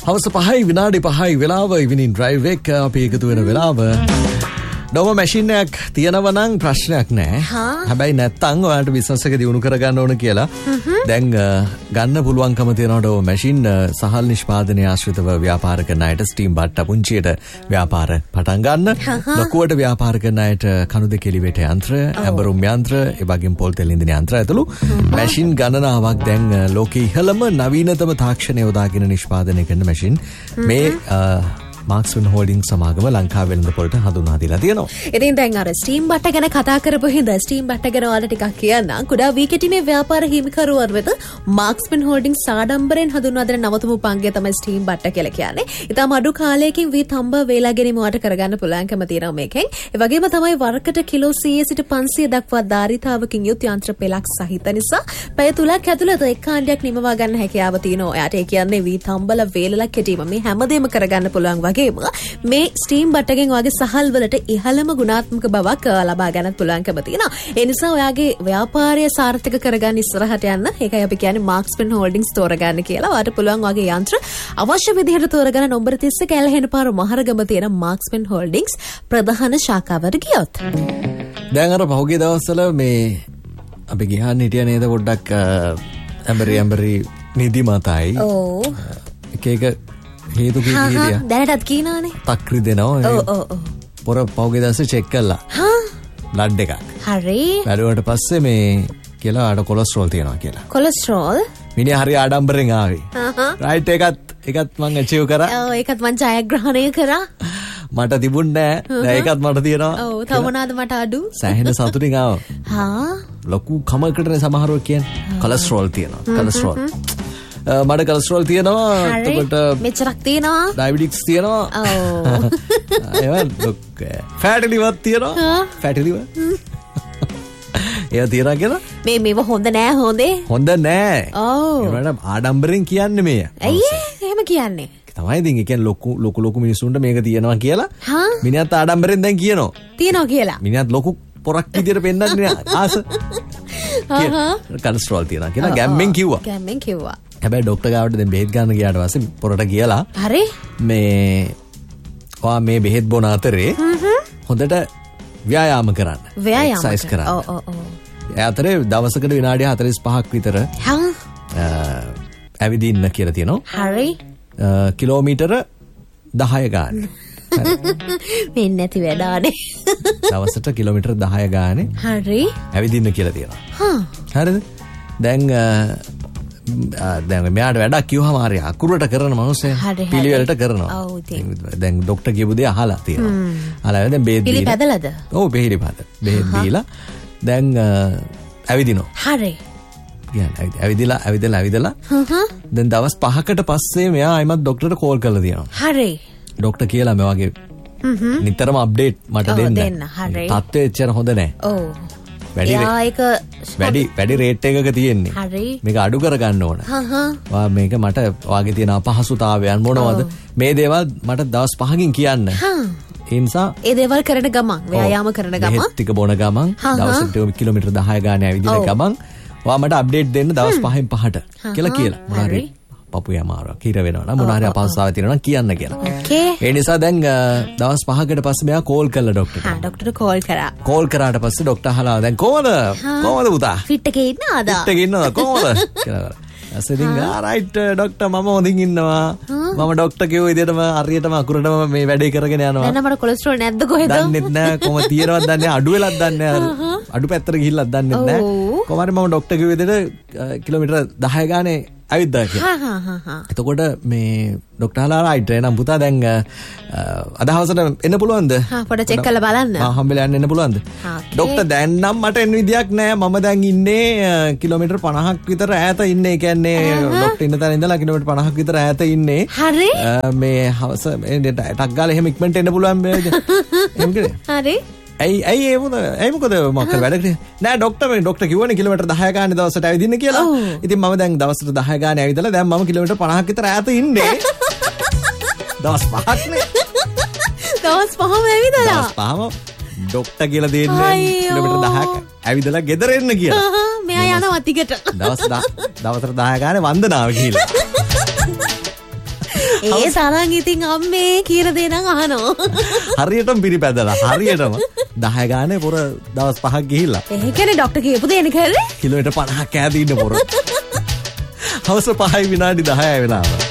හවස 5:05 වෙලාව ඉවිනින් ඩ්‍රයිව් එක අපි එකතු වෙන වෙලාව. ඩොම මැෂින් එකක් තියෙනවා නම් ප්‍රශ්නයක් නැහැ. හැබැයි නැත්තම් ඔයාලට බිස්නස් එක දියුණු කරගන්න ඕන කියලා. දැන් ගන්න පුළුවන්කම තියෙනවා ඩොම මැෂින් සහල් නිෂ්පාදනය ආශ්‍රිතව ව්‍යාපාර කරන අයට ස්ටීම් බට්ට පුංචියට ව්‍යාපාර පටන් ගන්න. ලොකුවට ව්‍යාපාර කරන අයට කණු දෙක එලිවෙට යන්ත්‍ර, ඇඹරුම් යන්ත්‍ර, ඒ වගේම පොල් තෙල් ඉන්ධන යන්ත්‍ර ඇතුළු මැෂින් ගණනාවක් දැන් ලෝකයේ ඉහළම නවීනතම තාක්ෂණය යොදාගෙන නිෂ්පාදනය කරන මැෂින් මේ මාක්ස්වෙන් හෝල්ඩින් සමාගම ලංකාව වෙළඳපොළට හඳුන්වා දීලා තියෙනවා. ඉතින් දැන් අර ස්ටීම් බට්ට ගැන කතා කරපු හින්දා ස්ටීම් බට්ට ගැන ඔයාලට ටිකක් කියන්න. කුඩා වීකෙටිමේ ව්‍යාපාර හිමිකරුවන් වෙත මාක්ස්වෙන් හෝල්ඩින් සාඩම්බරෙන් හඳුන්වා දෙන නවතම උපංගය තමයි ස්ටීම් බට්ට කියලා කියන්නේ. ඊටම අඩු කාලයකින් වී තඹ වේලා ගැනීම වට කරගන්න පුළුවන්කම තියෙනවා මේකෙන්. ඒ වගේම තමයි වරකට කිලෝ 100 සිට 500 දක්වා ධාරිතාවකින් යුත් යන්ත්‍ර පෙළක් සහිත නිසා පැය 3ක් ඇතුළත එක් කාණ්ඩයක් නිමවා ගන්න හැකියාව තියෙනවා. ඔයාට ඒ කියන්නේ වී තඹල වේලලා කෙටීම මේ හැමදේම කරගන්න පුළුවන් මේ ස්ටීම් බට්ටගෙන් ඔයාගේ සහල් වලට ඉහළම ගුණාත්මක බවක් ලබා ගන්නත් පුළුවන්කම තියෙනවා. ඒ නිසා ඔයාගේ ව්‍යාපාරය සාර්ථක කරගන්න ඉස්සරහට යන්න ඒකයි අපි කියන්නේ මාක්ස්වෙන් හෝල්ඩින්ග්ස් තෝරගන්න කියලා. ඔයාට පුළුවන් ඔයාගේ යන්ත්‍ර අවශ්‍ය විදිහට තෝරගන්න නම්බර 30 කැලහෙනපාර මහරගම තියෙන මාක්ස්වෙන් හෝල්ඩින්ග්ස් ප්‍රධාන ශාඛාවට ගියොත්. දැන් අර පහුගිය දවස්වල මේ අපි ගිහන් හිටියා නේද පොඩ්ඩක් ඇඹරි නිදිමතයි. එක හේතු කීපියා දැනටත් කියනවානේ තක්රි දෙනවා. පොර පහුගිය දවසේ චෙක් කළා බ්ලඩ් එකක්. හරි. බැලුවට පස්සේ මේ කියලා ආඩ කොලෙස්ටරෝල් තියෙනවා කියලා. කොලෙස්ටරෝල් මිනිහා හරි ආඩම්බරෙන් ආවේ. රයිට් ඒකත් මං අචීව් කරා. ඒකත් මං ජයග්‍රහණය කරා. මට තිබුණේ නැහැ. ඒකත් මට තියෙනවා. ඔව් තව මොනවාද මට අඩු? සෑහෙන සතුටින් ආවා. ලොකු කමකටනේ සමහරව කියන්නේ. කොලෙස්ටරෝල් තියෙනවා. කොලෙස්ටරෝල් මට කොලෙස්ටරෝල් තියෙනවා. එතකොට මෙච්චරක් තියෙනවා. ඩයබටික්ස් තියෙනවා. ෆැටි ලිවර් තියෙනවා. ෆැටි ලිවර් ඒවා තියනවා කියලා මේව හොඳ නෑ. හොඳ නෑ. ඒකට ආඩම්බරෙන් කියන්නේ මේ. ඇයි එහෙම කියන්නේ? තමයි ඉතින් ඒ කියන්නේ ලොකු මිනිස්සුන්ට මේක තියෙනවා කියලා මිනිහත් ආඩම්බරෙන් දැන් කියනවා. තියෙනවා කියලා. මිනිහත් ලොකු පොරක් විදියට පෙන්නන්නේ ආස. කොලෙස්ටරෝල් තියෙනවා කියලා ගැම්මෙන් කිව්වා. හැබැයි ડોක්ටර් ගාවට දැන් බෙහෙත් ගන්න ගියාට පස්සේ පොරට කියලා හරි මේ ඔයා මේ බෙහෙත් බොන අතරේ හොඳට ව්‍යායාම කරන්න. එක්සර්සයිස් කරන්න. ඒ අතරේ දවසකට විනාඩි 45ක් විතර ඇවිදින්න කියලා තියෙනවා. හරි. කිලෝමීටර 10 ගාන. මෙන්න නැති වැඩානේ. දවසට කිලෝමීටර 10 ගානේ. හරි. ඇවිදින්න කියලා තියෙනවා. හරිද? දැන් මෙයාට වැඩක් කිව්වම හරිය අකුරට කරන මනුස්සයා පිළිවෙලට කරනවා. දැන් ડોක්ටර් කියපු දේ අහලා තියෙනවා. අහලා දැන් බෙහෙත් දීලා. පිළිපැදලාද? ඔව් බෙහෙත් දීලා. දැන් ඇවිදිනවා. හරි. කියන්නේ ඇවිදලා. දැන් දවස් 5කට පස්සේ මෙයා ආයිමත් ડોක්ටර්ට කෝල් කරලා තියෙනවා. හරි. ડોක්ටර් කියලා මේ වගේ නිතරම අප්ඩේට් මට දෙන්න. තත්ත්වය එච්චර හොඳ නැහැ. ඔව්. වැඩි රේට් එකක තියෙන්නේ. මේක අඩු කරගන්න ඕන. මේක මට වාගේ තියෙන අපහසුතාවයන් මොනවද? මේ දේවල් මට දවස් 5කින් කියන්න. ඒ නිසා ඒ දේවල් කරන ගමන් ව්‍යායාම කරන ගමන් බෙහෙත් ටික බොන ගමන් දවසට කිලෝමීටර් 10 ගානේ ඇවිදින ගමන් ඔයා මට අප්ඩේට් දෙන්න දවස් 5න් 5ට කියලා මොනාරි පපුවේ අමාරුවක් හිර වෙනවා නම් මොනාරි අපහසුතාවක් තියෙනවා නම් කියන්න කියලා. ඒ නිසා දැන් දවස් 5කට පස්සේ මෙයා කෝල් කළා ડોක්ටර්ට. ડોක්ටර්ට කෝල් කරා. කෝල් කරාට පස්සේ ડોක්ටර් අහලා දැන් කොහමද පුතා? ෆිට් එකේ ඉන්නවද? ෆිට් එකේ ඉන්නවද කොහමද කියලා. ඇසෙදින් රයිට් ડોක්ටර් මම හොඳින් ඉන්නවා. මම ડોක්ටර් කියෝ විදිහටම හරියටම අකුරටම මේ වැඩේ කරගෙන යනවා. දැන් මට කොලෙස්ටරෝල් නැද්ද කොහෙද? දන්නෙත් නැහැ. කොහොම තියෙනවද දන්නේ නැහැ. අඩු වෙලක් දන්නේ නැහැ. අඩු පැත්තට ගිහිල්ලත් දන්නෙත් නැහැ. කොහොම හරි මම ડોක්ටර් කියෝ විදිහට කිලෝමීටර 10 ගානේ ඇවිද්දා කියලා. එතකොට මේ ડોක්ටර් හලා රයිට් එහෙනම් පුතා දැන් අද හවසට එන්න පුළුවන්ද? පොඩ චෙක් කරලා බලන්න. හම්බෙලා යන්න පුළුවන්ද? ડોක්ටර් දැන් නම් මට එන්න විදියක් නැහැ. මම දැන් ඉන්නේ කිලෝමීටර් 50ක් විතර ඈත ඉන්නේ. ඒ කියන්නේ ડોක්ටර් ඉන්න තැන ඉඳලා කිලෝමීටර් 50ක් විතර ඈත ඉන්නේ. හරි. මේ හවස ටක් ගාලා එහෙම ඉක්මනට එන්න පුළුවන් බෑද? එහෙම කිව්වේ. හරි. ඇයි මොකද මොකද වැඩ කරේ නෑ ડોක්ටර් කිව්වනේ කිලෝමීටර් 10 ගානේ දවසට ඇවිදින්න කියලා. ඉතින් මම දැන් දවසට 10 ගානේ ඇවිදලා දැන් මම කිලෝමීටර් 50ක් විතර ඈත ඉන්නේ. දවස් 5ක්නේ. දවස් 5ම ඇවිදලා. දවස් 5ම ડોක්ටර් කියලා දෙන්නේ කිලෝමීටර් 10ක් ඇවිදලා ගෙදර එන්න කියලා. මෙයා යනවා ටිකට. දවසට 10 ගානේ වන්දනාව කියලා. ඒ තරම් ඉතින් අම්මේ කියන දේ නම් අහනවා. හරියටම පිළිපැදලා හරියටම 10 ගානේ පොර දවස් 5ක් ගිහිල්ලා. ඒ කියන්නේ ડોක්ටර් කියපු දේ නේ කරේ. කිලෝමීටර් 50ක් ඈත ඉන්න පොර. හවස 5යි විනාඩි 10යි වෙලාව.